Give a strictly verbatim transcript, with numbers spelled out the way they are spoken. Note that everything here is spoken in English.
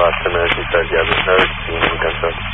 Boston, as you said, you haven't heard, seen any gunshots.